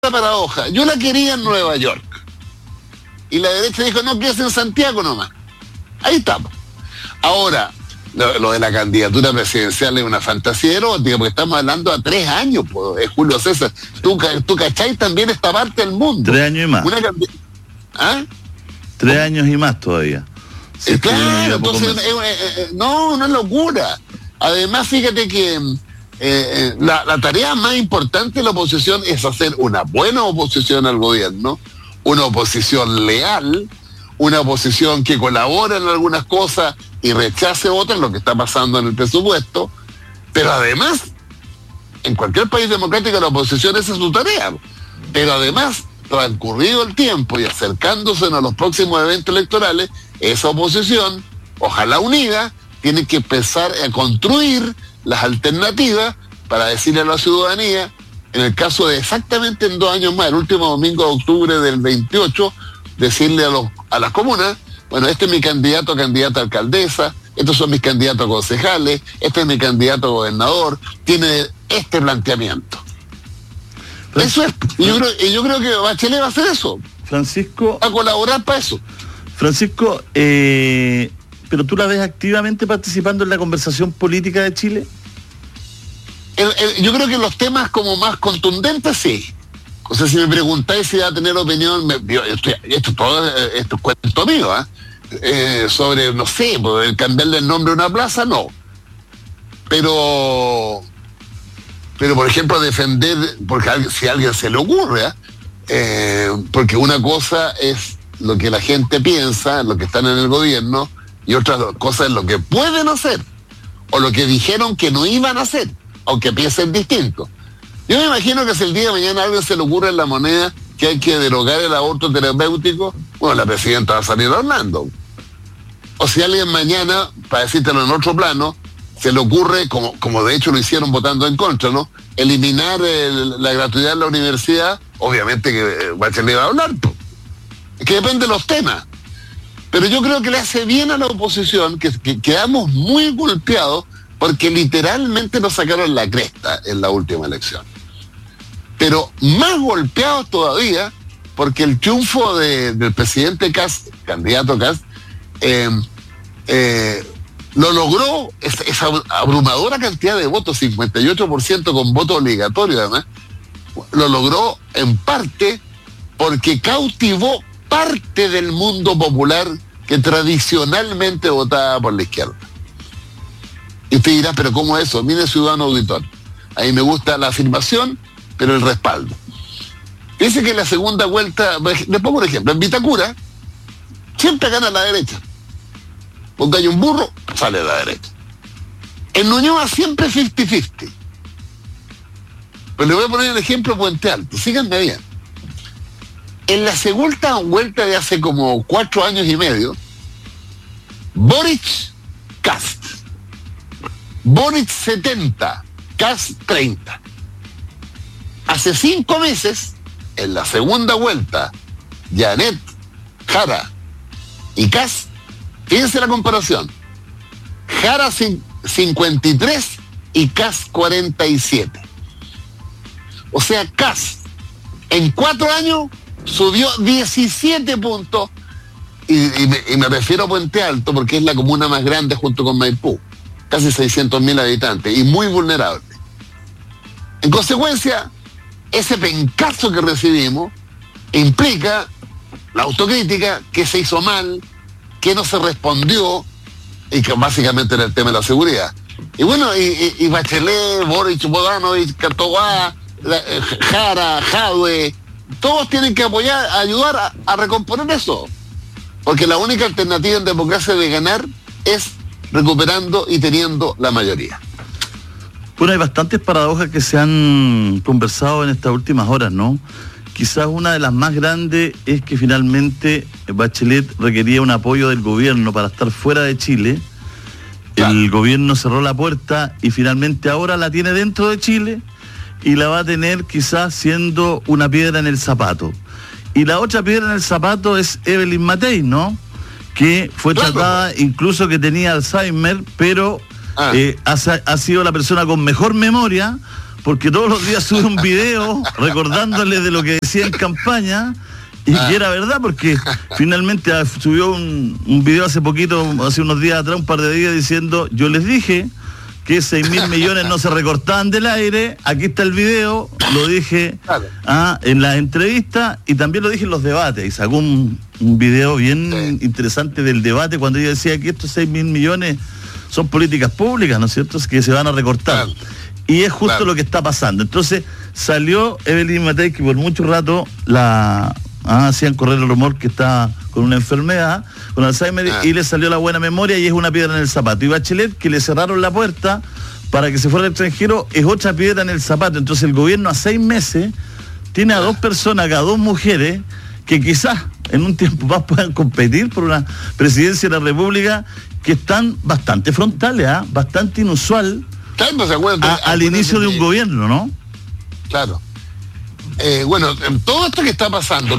paradoja. Yo la quería en Nueva York. Y la derecha dijo, no, quédese en Santiago nomás. Ahí estamos. Ahora, lo de la candidatura presidencial es una fantasía erótica, porque estamos hablando a 3 años, pues, Julio César. Tú cachai también esta parte del mundo. 3 años y más. ¿Ah? 3 años y más todavía. Sí, claro, entonces, no es locura. Además, fíjate que la tarea más importante de la oposición es hacer una buena oposición al gobierno, una oposición leal, una oposición que colabore en algunas cosas y rechace otras, lo que está pasando en el presupuesto, pero además, en cualquier país democrático la oposición esa es su tarea, pero además, transcurrido el tiempo y acercándose a los próximos eventos electorales, esa oposición, ojalá unida, tiene que empezar a construir las alternativas para decirle a la ciudadanía, en el caso de exactamente en 2 años más, el último domingo de octubre del 28, decirle a las comunas, bueno, este es mi candidato a candidata a alcaldesa, estos son mis candidatos a concejales, este es mi candidato a gobernador, tiene este planteamiento. Eso es, y yo creo que Bachelet va a hacer eso. Francisco, a colaborar para eso. Francisco, ¿pero tú la ves activamente participando en la conversación política de Chile? Yo creo que los temas como más contundentes, sí. O sea, si me preguntáis si va a tener opinión, esto es cuento mío, sobre, no sé, el cambiarle el nombre a una plaza, no. Pero por ejemplo, defender, porque si a alguien se le ocurre, porque una cosa es lo que la gente piensa, lo que están en el gobierno, y otra cosa es lo que pueden hacer, o lo que dijeron que no iban a hacer, aunque piensen distinto. Yo me imagino que si el día de mañana a alguien se le ocurre en la moneda que hay que derogar el aborto terapéutico, bueno, la presidenta va a salir hablando. O si alguien mañana, para decírtelo en otro plano, se le ocurre, como de hecho lo hicieron votando en contra, ¿no?, eliminar la gratuidad en la universidad, obviamente que Bachelet va a hablar, es que depende de los temas. Pero yo creo que le hace bien a la oposición, que quedamos muy golpeados, porque literalmente nos sacaron la cresta en la última elección. Pero más golpeados todavía, porque el triunfo del presidente Kast, candidato Kast, lo logró, esa abrumadora cantidad de votos, 58% con voto obligatorio además, lo logró en parte porque cautivó parte del mundo popular que tradicionalmente votaba por la izquierda. Y usted dirá, pero ¿cómo es eso? Mire, ciudadano auditor, ahí me gusta la afirmación, pero el respaldo. Dice que en la segunda vuelta, le pongo un ejemplo, en Vitacura siempre gana la derecha. Porque hay un burro, sale a la derecha. En Ñuñoa siempre 50-50. Pero le voy a poner el ejemplo Puente Alto, síganme bien. En la segunda vuelta de hace como 4 años y medio, Boric, Kast. Boric 70, Kast 30. Hace 5 meses, en la segunda vuelta, Janet, Jara y Kast, fíjense la comparación. Jara 53 y Kast 47. O sea, Kast en 4 años subió 17 puntos, y me refiero a Puente Alto porque es la comuna más grande junto con Maipú, casi 600.000 habitantes y muy vulnerable. En consecuencia, ese pencazo que recibimos implica la autocrítica, que se hizo mal, que no se respondió, y que básicamente era el tema de la seguridad. Y bueno, y Bachelet, Boric, Bodanovich, Cartoguá, Jara, Jadwe, todos tienen que ayudar a recomponer eso. Porque la única alternativa en democracia de ganar es recuperando y teniendo la mayoría. Bueno, hay bastantes paradojas que se han conversado en estas últimas horas, ¿no? Quizás una de las más grandes es que finalmente Bachelet requería un apoyo del gobierno para estar fuera de Chile. Claro. El gobierno cerró la puerta y finalmente ahora la tiene dentro de Chile y la va a tener quizás siendo una piedra en el zapato. Y la otra piedra en el zapato es Evelyn Matei, ¿no? Que fue tratada, incluso que tenía Alzheimer, pero ha sido la persona con mejor memoria, porque todos los días sube un video recordándole de lo que decía en campaña, y que era verdad, porque finalmente subió un video hace unos días atrás, un par de días, diciendo: yo les dije que 6.000 millones no se recortaban del aire, aquí está el video, lo dije en la entrevista y también lo dije en los debates, y sacó un video bien interesante del debate cuando ella decía que estos 6.000 millones son políticas públicas, ¿no es cierto?, que se van a recortar. Y es justo lo que está pasando. Entonces salió Evelyn Matei, que por mucho rato hacían correr el rumor que está con una enfermedad, con Alzheimer, y le salió la buena memoria y es una piedra en el zapato. Y Bachelet, que le cerraron la puerta para que se fuera al extranjero, es otra piedra en el zapato. Entonces el gobierno a 6 meses tiene a 2 personas, a 2 mujeres, que quizás en un tiempo más puedan competir por una presidencia de la República, que están bastante frontales, bastante inusual al inicio de un gobierno, ¿no? Claro. Bueno, todo esto que está pasando,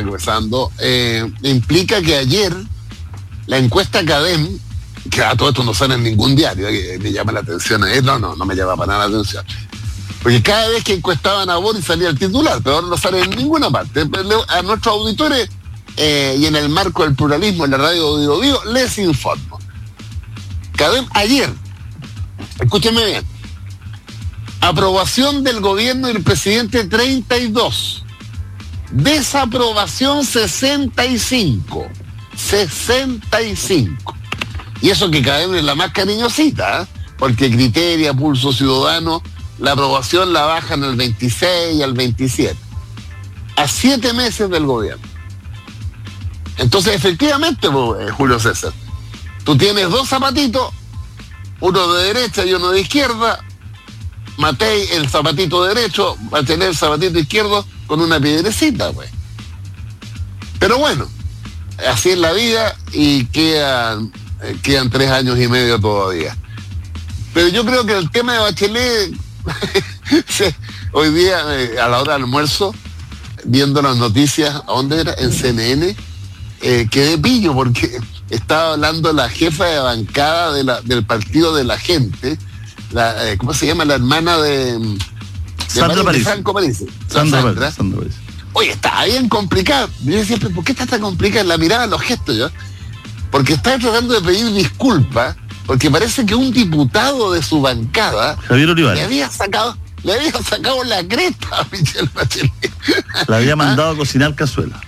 implica que ayer la encuesta CADEM, que a todo esto no sale en ningún diario, que me llama la atención, no me llama para nada la atención, porque cada vez que encuestaban a Boris salía el titular, pero ahora no sale en ninguna parte. A nuestros auditores, y en el marco del pluralismo en la radio Bio, les informo. CADEM ayer, escúchenme bien, aprobación del gobierno del presidente 32, desaprobación 65. Y eso que CADEM es la más cariñosita, porque Criteria, Pulso Ciudadano, la aprobación la bajan al 26 y al 27. A 7 meses del gobierno. Entonces, efectivamente, Julio César, tú tienes 2 zapatitos, uno de derecha y uno de izquierda. Matei el zapatito derecho, Bachelet el zapatito izquierdo, con una piedrecita, pues. Pero bueno, así es la vida y quedan 3 años y medio todavía. Pero yo creo que el tema de Bachelet, hoy día a la hora del almuerzo, viendo las noticias, ¿a dónde era? En CNN, quedé pillo porque estaba hablando la jefa de bancada del partido de la gente, ¿cómo se llama? La hermana de Franco Parisi. Sandra. Oye, está bien complicado. Yo decía, ¿por qué está tan complicada? La mirada, los gestos, ¿yo? Porque estaba tratando de pedir disculpas, porque parece que un diputado de su bancada, Javier Olivares, le había sacado la cresta a Michelle Bachelet. La había mandado a cocinar cazuela.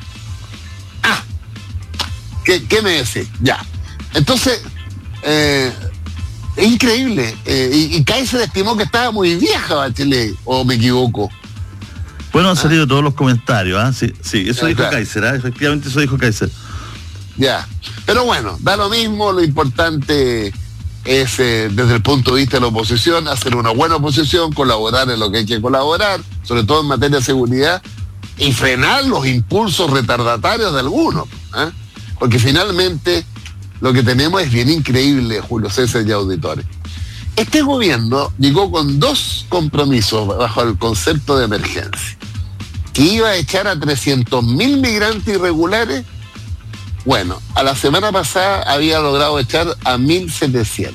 ¿Qué me decís? Ya. Entonces, es increíble. Y Kaiser estimó que estaba muy vieja Bachelet, ¿o me equivoco? Bueno, han salido todos los comentarios, Sí, eso dijo Kaiser, efectivamente eso dijo Kaiser. Ya. Pero bueno, da lo mismo, lo importante es, desde el punto de vista de la oposición, hacer una buena oposición, colaborar en lo que hay que colaborar, sobre todo en materia de seguridad, y frenar los impulsos retardatarios de algunos, porque finalmente lo que tenemos es bien increíble, Julio César y auditores. Este gobierno llegó con 2 compromisos bajo el concepto de emergencia, que iba a echar a 300.000 migrantes irregulares. Bueno, a la semana pasada había logrado echar a 1.700.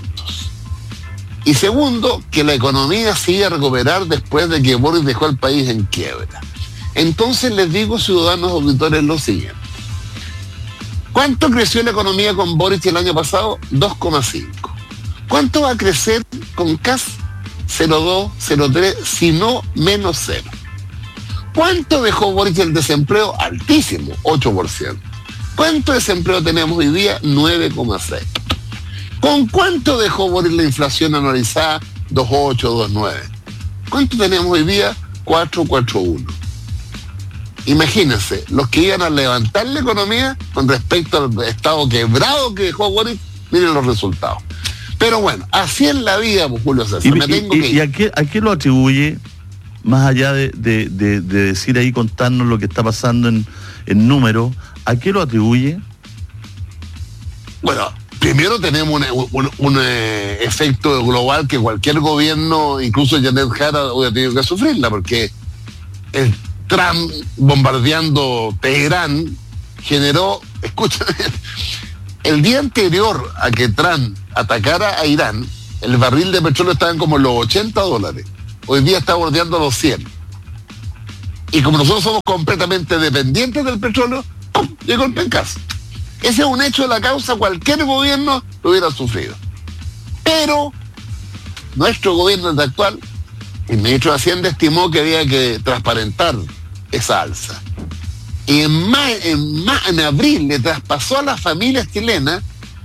Y segundo, que la economía se iba a recuperar después de que Boris dejó el país en quiebra. Entonces les digo, ciudadanos auditores, lo siguiente. ¿Cuánto creció la economía con Boris el año pasado? 2,5. ¿Cuánto va a crecer con Kast? 0,2, 0,3, si no menos 0. ¿Cuánto dejó Boris el desempleo? Altísimo, 8%. ¿Cuánto desempleo tenemos hoy día? 9,6. ¿Con cuánto dejó Boris la inflación anualizada? 2,8, 2,9. ¿Cuánto tenemos hoy día? 4,1. Imagínense, los que iban a levantar la economía con respecto al estado quebrado que dejó Boris, miren los resultados. Pero bueno, así es la vida, Julio César. ¿Y a qué lo atribuye, más allá de decir ahí, contarnos lo que está pasando en números, a qué lo atribuye? Bueno, primero tenemos un efecto global que cualquier gobierno, incluso Janet Jara, hubiera tenido que sufrirla, porque el Trump bombardeando Teherán generó, escúchame, el día anterior a que Trump atacara a Irán, el barril de petróleo estaba en como los $80, hoy día está bordeando los 100. Y como nosotros somos completamente dependientes del petróleo, ¡pum!, llegó el pencazo. Ese es un hecho de la causa, cualquier gobierno lo hubiera sufrido. Pero nuestro gobierno actual, el ministro de Hacienda estimó que había que transparentar esa alza. Y en abril le traspasó a las familias chilenas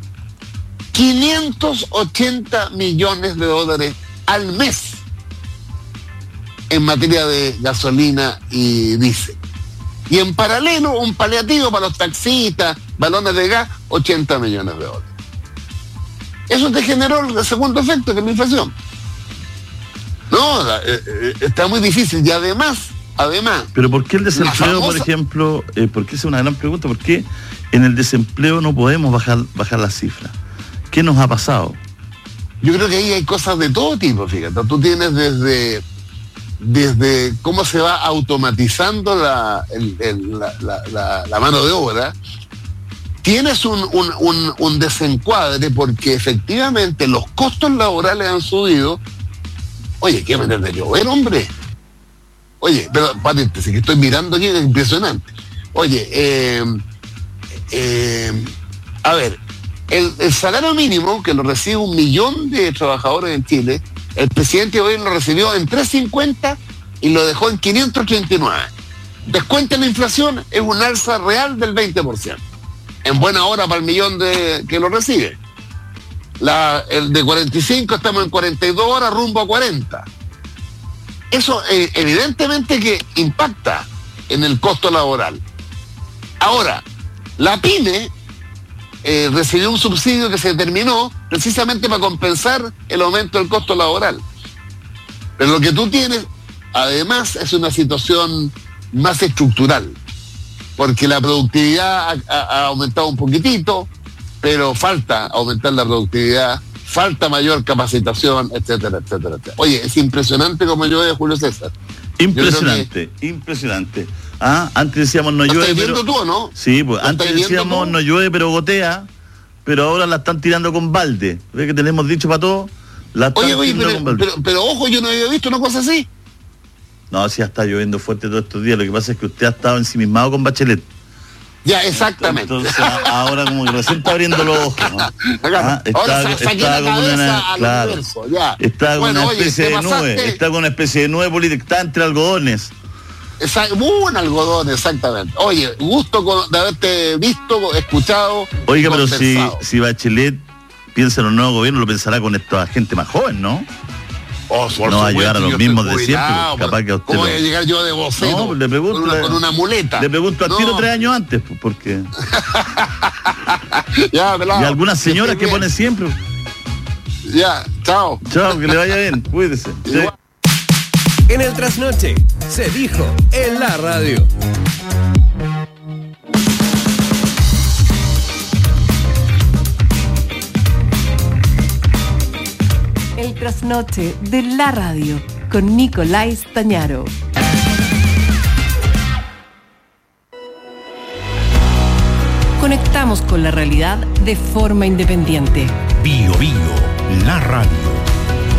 580 millones de dólares al mes en materia de gasolina y diésel. Y en paralelo, un paliativo para los taxistas, balones de gas, 80 millones de dólares. Eso te generó el segundo efecto, que es la inflación. No, está muy difícil. Y además... Pero ¿por qué el desempleo, por ejemplo, porque esa es una gran pregunta, ¿por qué en el desempleo no podemos bajar las cifras? ¿Qué nos ha pasado? Yo creo que ahí hay cosas de todo tipo, fíjate. Tú tienes desde cómo se va automatizando la mano de obra. Tienes un desencuadre porque efectivamente los costos laborales han subido. Oye, ¿qué manera de llover, hombre? Oye, pero paréntesis, que estoy mirando aquí, es impresionante. Oye, a ver, el salario mínimo, que lo recibe 1 millón de trabajadores en Chile, el presidente hoy lo recibió en 350 y lo dejó en 539. Descuenta la inflación, es un alza real del 20%. En buena hora para el millón que lo recibe. El de 45 estamos en 42 horas rumbo a 40. Eso evidentemente que impacta en el costo laboral. Ahora, la PYME recibió un subsidio que se terminó precisamente para compensar el aumento del costo laboral. Pero lo que tú tienes, además, es una situación más estructural, porque la productividad ha aumentado un poquitito, pero falta aumentar la productividad, falta mayor capacitación, etcétera, etcétera, etcétera. Oye, es impresionante como llueve, Julio César. Impresionante. Antes decíamos no llueve, ¿estás viendo pero... tú o no? Sí, pues antes decíamos no llueve, pero gotea, pero ahora la están tirando con balde. ¿Ves que tenemos dicho para todo? La están tirando con balde. Pero ojo, yo no había visto una cosa así. No, sí, está lloviendo fuerte todos estos días. Lo que pasa es que usted ha estado ensimismado con Bachelet. Ya, exactamente. Entonces ahora como que recién está abriendo los ojos, ¿no? Está con una especie de nube. Está con una especie de nube política. Está entre algodones. Un algodón, exactamente. Oye, gusto de haberte visto, escuchado. Oiga, pero si Bachelet piensa en un nuevo gobierno, lo pensará con esta gente más joven, ¿no? No va a llegar a los mismos de siempre. Capaz que a usted. ¿Cómo voy a llegar yo de vocero? No, le pregunto. Con una muleta. Le pregunto al tiro 3 años antes, porque. Ya, pelado. Y algunas señoras que ponen siempre. Ya, chao. Chao, que le vaya bien. Cuídese. Sí. En el Trasnoche se dijo en la radio. El Trasnoche de la radio con Nicolás Stañaro. Conectamos con la realidad de forma independiente. Bio, la radio.